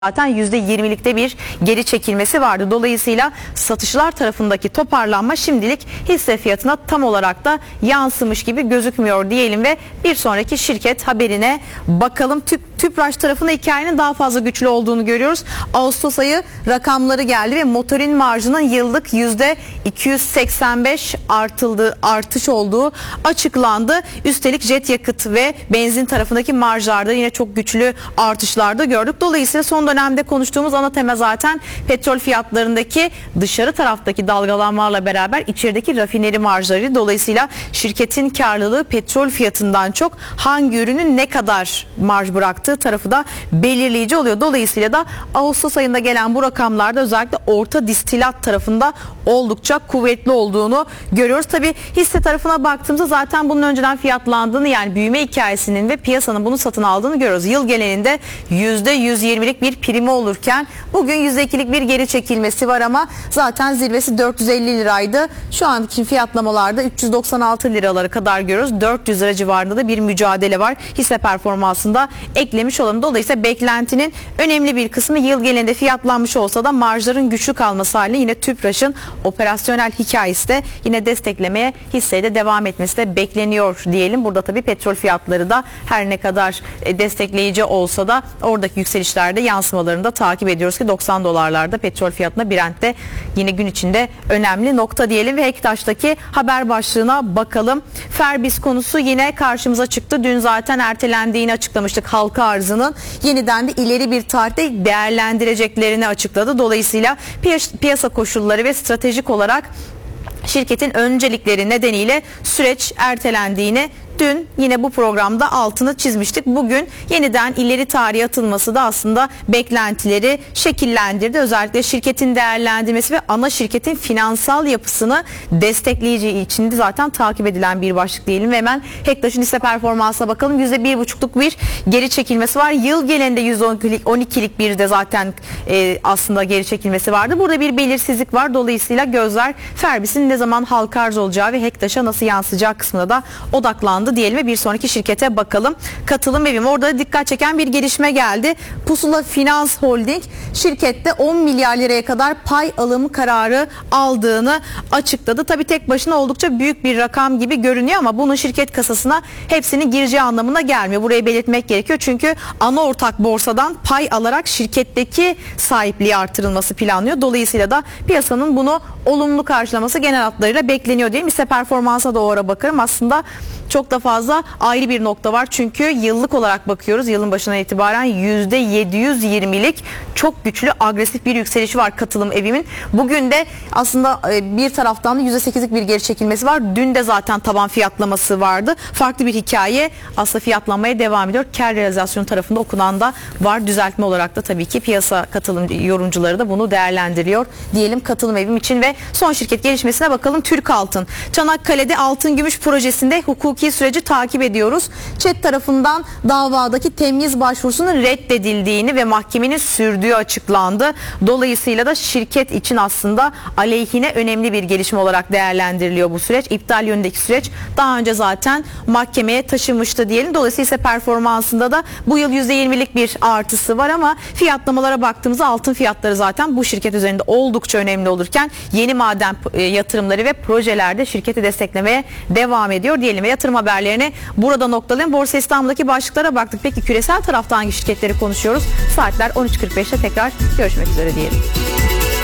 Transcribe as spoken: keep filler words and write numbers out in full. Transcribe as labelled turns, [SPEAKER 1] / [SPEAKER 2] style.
[SPEAKER 1] Zaten yüzde yirmilikte bir geri çekilmesi vardı. Dolayısıyla satışlar tarafındaki toparlanma şimdilik hisse fiyatına tam olarak da yansımış gibi gözükmüyor diyelim ve bir sonraki şirket haberine bakalım. Tüp, Tüpraş tarafında hikayenin daha fazla güçlü olduğunu görüyoruz. Ağustos ayı rakamları geldi ve motorin marjının yıllık yüzde iki yüz seksen beş artıldığı, artış olduğu açıklandı. Üstelik jet yakıt ve benzin tarafındaki marjlarda yine çok güçlü artışlarda gördük. Dolayısıyla son dönemde konuştuğumuz ana tema zaten petrol fiyatlarındaki dışarı taraftaki dalgalanmalarla beraber içerideki rafineri marjları. Dolayısıyla şirketin karlılığı petrol fiyatından çok hangi ürünün ne kadar marj bıraktığı tarafı da belirleyici oluyor. Dolayısıyla da Ağustos ayında gelen bu rakamlarda özellikle orta distilat tarafında oldukça kuvvetli olduğunu görüyoruz. Tabi hisse tarafına baktığımızda zaten bunun önceden fiyatlandığını, yani büyüme hikayesinin ve piyasanın bunu satın aldığını görüyoruz. Yıl genelinde yüzde yüz yirmilik bir primi olurken bugün yüzde ikilik bir geri çekilmesi var ama zaten zirvesi dört yüz elli liraydı. Şu anki fiyatlamalarda üç yüz doksan altı liralara kadar görüyoruz. dört yüz lira civarında da bir mücadele var. Hisse performansında eklemiş olalım. Dolayısıyla beklentinin önemli bir kısmı yıl genelinde fiyatlanmış olsa da marjların güçlü kalması haliyle yine Tüpraş'ın operasyonel hikayesi de yine desteklemeye, hisseye de devam etmesi de bekleniyor diyelim. Burada tabii petrol fiyatları da her ne kadar destekleyici olsa da oradaki yükselişlerde yansımalarını da takip ediyoruz ki doksan dolarlarda petrol fiyatına Brent'te yine gün içinde önemli nokta diyelim ve Ektaş'taki haber başlığına bakalım. Ferbis konusu yine karşımıza çıktı. Dün zaten ertelendiğini açıklamıştık halka arzının. Yeniden de ileri bir tarihte değerlendireceklerini açıkladı. Dolayısıyla piyasa koşulları ve stratejik olarak şirketin öncelikleri nedeniyle süreç ertelendiğini dün yine bu programda altını çizmiştik. Bugün yeniden ileri tarihe atılması da aslında beklentileri şekillendirdi. Özellikle şirketin değerlendirmesi ve ana şirketin finansal yapısını destekleyici için de zaten takip edilen bir başlık diyelim ve hemen Ektaş'ın hisse performansına bakalım. yüzde bir buçukluk bir geri çekilmesi var. Yıl genelinde yüzde on ikilik bir de zaten e, aslında geri çekilmesi vardı. Burada bir belirsizlik var. Dolayısıyla gözler Ferbis'in ne zaman halka arz olacağı ve Ektaş'a nasıl yansıyacağı kısmına da odaklandı diyelim ve bir sonraki şirkete bakalım. Katılım Evim, orada dikkat çeken bir gelişme geldi. Pusula Finans Holding şirkette on milyar liraya kadar pay alımı kararı aldığını açıkladı. Tabii tek başına oldukça büyük bir rakam gibi görünüyor ama bunun şirket kasasına hepsini gireceği anlamına gelmiyor. Burayı belirtmek gerekiyor çünkü ana ortak borsadan pay alarak şirketteki sahipliği artırılması planlıyor. Dolayısıyla da piyasanın bunu olumlu karşılaması genel hatlarıyla bekleniyor diyelim. Hisse performansa da o ara bakarım. Aslında çok da fazla ayrı bir nokta var. Çünkü yıllık olarak bakıyoruz. Yılın başından itibaren yüzde yedi yüz yirmilik çok güçlü agresif bir yükselişi var Katılım Evim'in. Bugün de aslında bir taraftan da yüzde sekizlik bir geri çekilmesi var. Dün de zaten taban fiyatlaması vardı. Farklı bir hikaye aslında fiyatlanmaya devam ediyor. Kar realizasyonu tarafında okunan da var. Düzeltme olarak da tabii ki piyasa katılım yorumcuları da bunu değerlendiriyor diyelim Katılım Evim için ve son şirket gelişmesine bakalım. Türk Altın. Çanakkale'de altın gümüş projesinde hukuki süreci takip ediyoruz. ÇED tarafından davadaki temyiz başvurusunun reddedildiğini ve mahkemenin sürdüğü açıklandı. Dolayısıyla da şirket için aslında aleyhine önemli bir gelişme olarak değerlendiriliyor bu süreç. İptal yönündeki süreç daha önce zaten mahkemeye taşınmıştı diyelim. Dolayısıyla ise performansında da bu yıl yüzde yirmilik bir artısı var ama fiyatlamalara baktığımızda altın fiyatları zaten bu şirket üzerinde oldukça önemli olurken yeni maden yatırımları ve projelerde şirketi desteklemeye devam ediyor diyelim ve yatırım haberlerini burada noktalayalım. Borsa İstanbul'daki başlıklara baktık. Peki küresel tarafta hangi şirketleri konuşuyoruz? Saatler on üç kırk beşte tekrar görüşmek üzere diyelim.